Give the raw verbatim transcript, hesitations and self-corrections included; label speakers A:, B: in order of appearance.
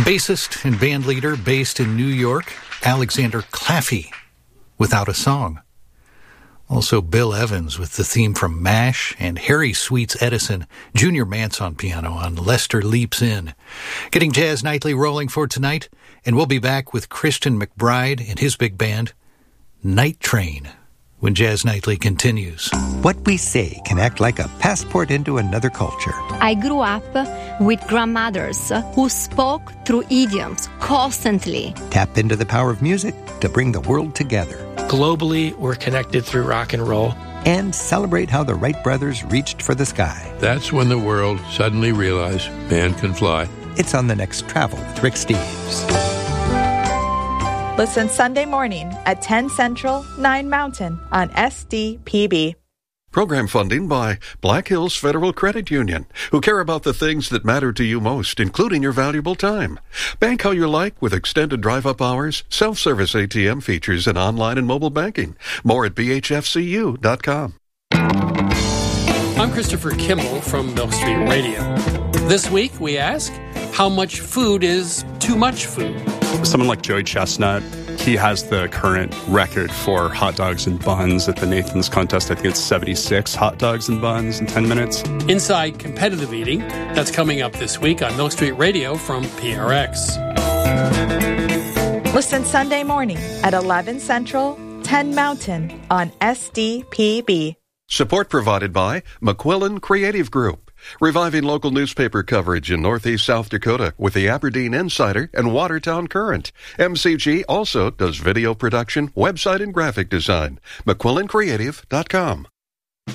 A: Bassist and bandleader based in New York, Alexander Claffey, Without a Song. Also Bill Evans with the theme from MASH, and Harry Sweets Edison, Junior Mance on piano on Lester Leaps In. Getting Jazz Nightly rolling for tonight, and we'll be back with Christian McBride and his big band, Night Train, when Jazz Nightly continues.
B: What we say can act like a passport into another culture.
C: I grew up with grandmothers who spoke through idioms constantly.
B: Tap into the power of music to bring the world together.
D: Globally, we're connected through rock and roll.
B: And celebrate how the Wright brothers reached for the sky.
E: That's when the world suddenly realized man can fly.
B: It's on the next Travel with Rick Steves.
F: Listen Sunday morning at ten Central, nine Mountain on S D P B.
G: Program funding by Black Hills Federal Credit Union, who care about the things that matter to you most, including your valuable time. Bank how you like with extended drive-up hours, self-service A T M features, and online and mobile banking. More at b h f c u dot com.
D: I'm Christopher Kimball from Milk Street Radio. This week we ask, how much food is too much food?
H: Someone like Joey Chestnut, he has the current record for hot dogs and buns at the Nathan's contest. I think it's seventy-six hot dogs and buns in ten minutes.
D: Inside Competitive Eating, that's coming up this week on Milk Street Radio from P R X.
F: Listen Sunday morning at eleven Central, ten Mountain on S D P B.
G: Support provided by McQuillan Creative Group, reviving local newspaper coverage in Northeast South Dakota with the Aberdeen Insider and Watertown Current. M C G also does video production, website, and graphic design. McQuillan Creative dot com.